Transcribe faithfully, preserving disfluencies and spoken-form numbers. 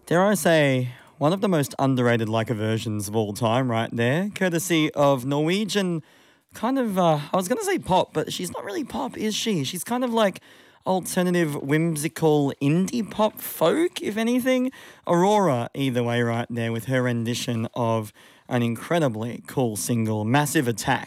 Dare I say, one of the most underrated Leica versions of all time, right there, courtesy of Norwegian, kind of, uh, I was going to say pop, but she's not really pop, is she? She's kind of like alternative, whimsical, indie pop folk, if anything. Aurora, either way, right there, with her rendition of an incredibly cool single, Massive Attack.